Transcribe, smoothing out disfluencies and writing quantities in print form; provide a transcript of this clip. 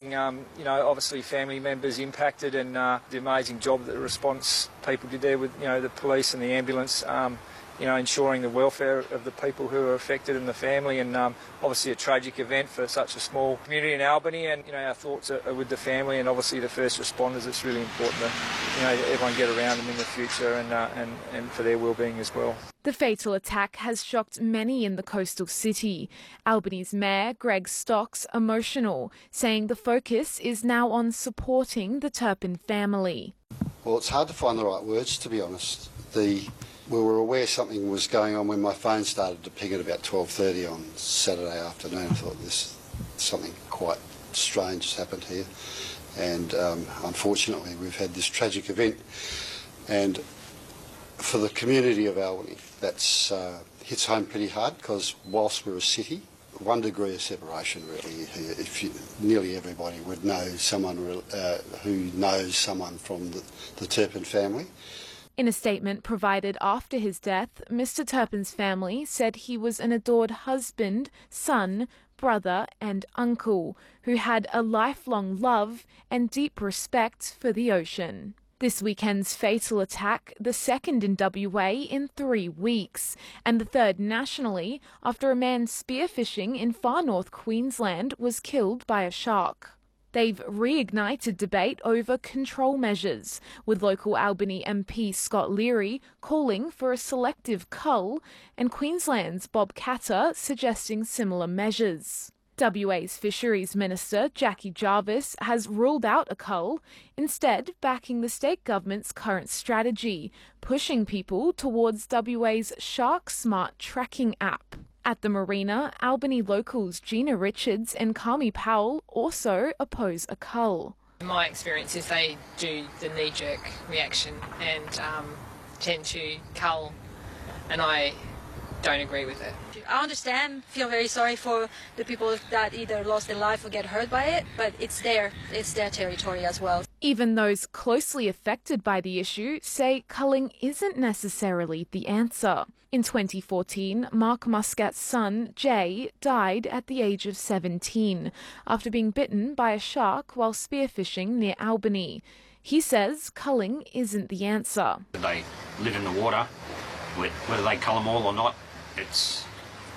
You know, obviously family members impacted, and the amazing job that the response people did there with, you know, the police and the ambulance, you know, ensuring the welfare of the people who are affected and the family, and obviously a tragic event for such a small community in Albany, and, you know, our thoughts are with the family and obviously the first responders. It's really important that, you know, everyone get around them in the future and for their well-being as well. The fatal attack has shocked many in the coastal city. Albany's Mayor Greg Stocks emotional, saying the focus is now on supporting the Turpin family. Well, it's hard to find the right words, to be honest. We were aware something was going on when my phone started to ping at about 12:30 on Saturday afternoon. I thought something quite strange has happened here, and unfortunately we've had this tragic event. And for the community of Albany, that's hits home pretty hard, because whilst we're a city, 1 degree of separation really here. Nearly everybody would know someone who knows someone from the Turpin family. In a statement provided after his death, Mr. Turpin's family said he was an adored husband, son, brother and uncle who had a lifelong love and deep respect for the ocean. This weekend's fatal attack, the second in WA in 3 weeks, and the third nationally after a man spearfishing in far north Queensland was killed by a shark. They've reignited debate over control measures, with local Albany MP Scott Leary calling for a selective cull and Queensland's Bob Katter suggesting similar measures. WA's Fisheries Minister Jackie Jarvis has ruled out a cull, instead backing the state government's current strategy, pushing people towards WA's Shark Smart tracking app. At the marina, Albany locals Gina Richards and Kami Powell also oppose a cull. My experience is they do the knee-jerk reaction and tend to cull, and I don't agree with it. I understand, feel very sorry for the people that either lost their life or get hurt by it, but it's their territory as well. Even those closely affected by the issue say culling isn't necessarily the answer. In 2014, Mark Muscat's son, Jay, died at the age of 17 after being bitten by a shark while spearfishing near Albany. He says culling isn't the answer. They live in the water, whether they cull them all or not, it's